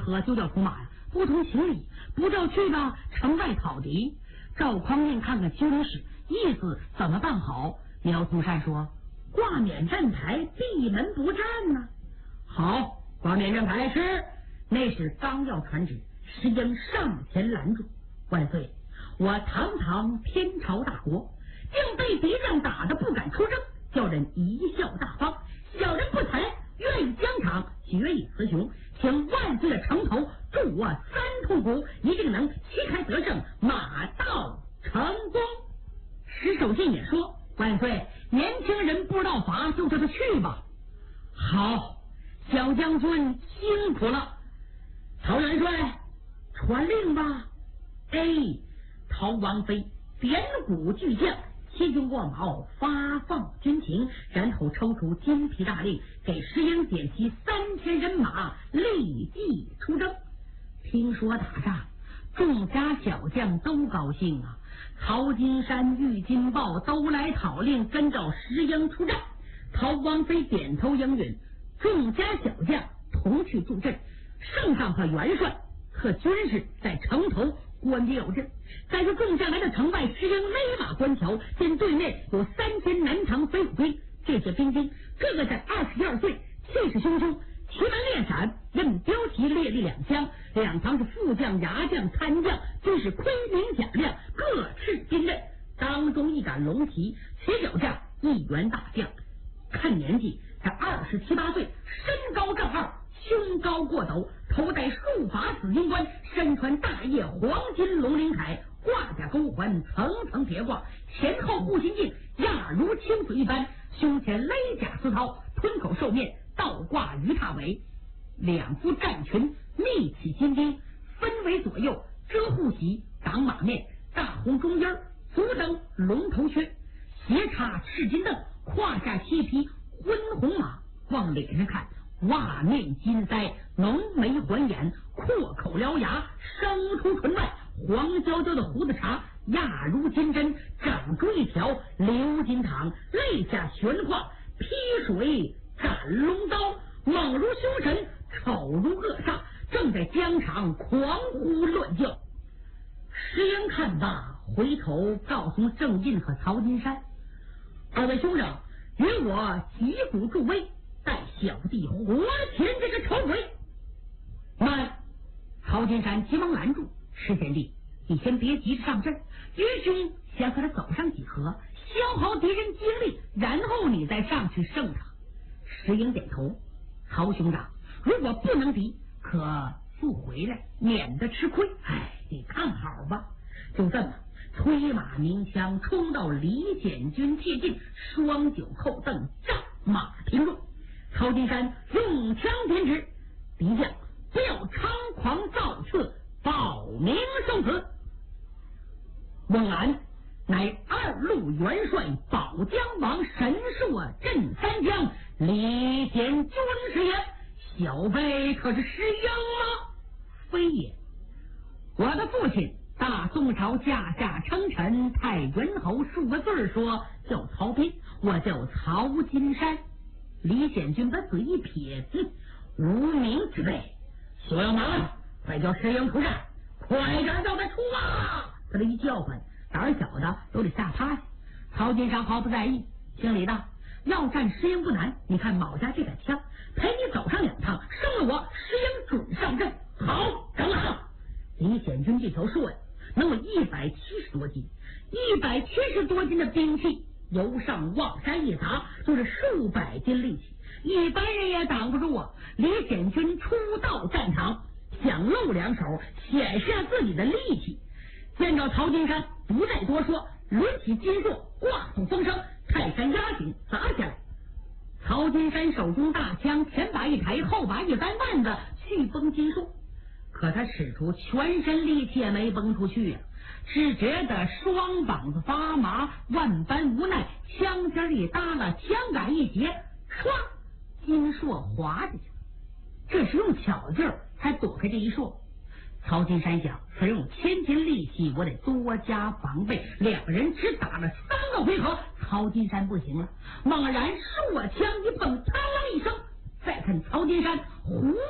何就叫出马呀？不通情理，不照去吧，城外讨敌。赵匡胤看看修理使，意思怎么办好？苗从善说：挂冕站台，闭门不战呢。好，挂冕站台是。那时刚要传旨，石英上前拦住：万岁，我堂堂天朝大国，竟被敌将打得不敢出征，叫人贻笑大方。小人不才，愿意疆场，决以雌雄，请万岁的城头助我3通鼓，一定能旗开得胜，马到成功。石守信也说：万岁，年轻人不知道法，就叫他去吧。好，小将军辛苦了。曹元帅，传令吧。陶王妃点鼓巨将，七军过毛，发放军情，然后抽出金批大令，给石英点齐3000人马，立即出征。听说打仗，众家小将都高兴啊。曹金山、郁金豹都来讨令，跟着石英出战。陶王妃点头应允，众家小将同去助阵。圣上和元帅和军士在城头关闭有阵，再由众将来到城外，石英勒马观桥，见对面有3000南唐飞虎兵。这些兵丁个个在22岁，气势汹汹，旗门列闪，任标旗列立两厢，两旁是副将、牙将、参将，均是盔明甲亮，各持金刃。当中一杆龙旗，骑脚下一员大将，看年纪才27、28岁，身高正二，胸高过斗，头戴束发紫金冠，身穿大叶黄金龙鳞铠，挂甲钩环层层叠挂，前后护心镜压如青水一般，胸前勒甲丝绦，吞口兽面，倒挂鱼叉尾。两副战裙密起金钉，分为左右，遮护膝，挡马面，大红中间，足蹬龙头靴，斜插赤金镫，胯下7匹昏红马。往脸上看，袜面金腮，浓眉环眼，阔口獠牙，生出唇外，黄焦焦的胡子茬压如金针，长出一条鎏金堂，肋下悬挂劈水斩龙刀，猛如凶神，丑如恶煞，正在疆场狂呼乱叫。石英看罢，回头告诉郑印和曹金山：二位兄长，与我击鼓助威，待小弟活擒这个丑鬼。慢！曹金山急忙拦住：石贤弟，你先别急着上阵，愚兄先和他走上几合，消耗敌人精力，然后你再上去胜他。石英点头：曹兄长，如果不能敌，可速回来，免得吃亏。你看好吧。就这么催马鸣枪，冲到李显军贴近，双九扣凳，战马停住。曹金山用枪点指：敌将不要猖狂造次，保命受死。问俺乃2路元帅保江王神朔镇三江李显军师也，小辈可是石英吗？非也，我的父亲大宋朝驾下称臣太元侯数个字说叫曹丕，我叫曹金山。李显军把嘴一撇：无名之辈，休要忙了，快叫石英出战，快点叫他出啊！他这一叫唤，胆小的都得吓趴下。曹金山毫不在意：姓李的，要战石英不难，你看某家这杆枪，陪你走上2趟，胜了我，石英准上阵。好，整马！李显军这条槊呀，能有170多斤，170多斤的兵器，由上往下一砸，就是数百斤力气，一般人也挡不住啊。李显军出到战场，想露2手，显示下自己的力气。见着曹金山，不再多说，抡起金槊，挂动风声，泰山压顶砸下来。曹金山手中大枪，前把一抬，后把一翻腕子去崩金槊，可他使出全身力气也没崩出去啊，只觉得双膀子发麻，万般无奈，枪尖一耷拉，枪杆一截，唰，金槊滑下去了。这是用巧劲儿才躲开这一槊。曹金山想，此人有1000斤力气，我得多加防备。2人只打了3个回合，曹金山不行了，猛然槊枪一蹦，嘡啷一声。再看曹金山虎